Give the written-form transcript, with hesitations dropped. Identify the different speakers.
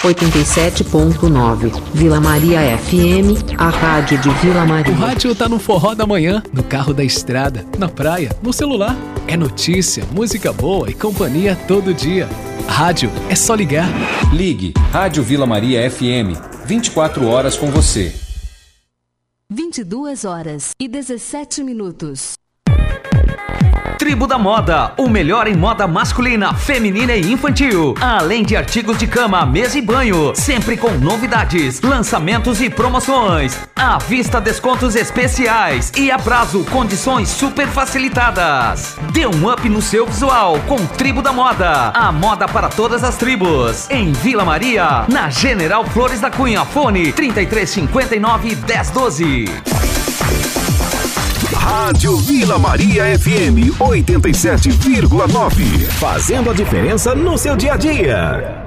Speaker 1: 87.9. Vila Maria FM, a rádio de Vila Maria.
Speaker 2: O rádio tá no forró da manhã, no carro da estrada, na praia, no celular. É notícia, música boa e companhia todo dia. Rádio é só ligar.
Speaker 3: Ligue Rádio Vila Maria FM, 24 horas com você.
Speaker 4: 22h17.
Speaker 5: Tribo da Moda, o melhor em moda masculina, feminina e infantil. Além de artigos de cama, mesa e banho, sempre com novidades, lançamentos e promoções. À vista, descontos especiais e a prazo, condições super facilitadas. Dê um up no seu visual com Tribo da Moda. A moda para todas as tribos. Em Vila Maria, na General Flores da Cunha. Fone 3359 1012.
Speaker 6: Rádio Vila Maria FM 87,9. Fazendo a diferença no seu dia a dia.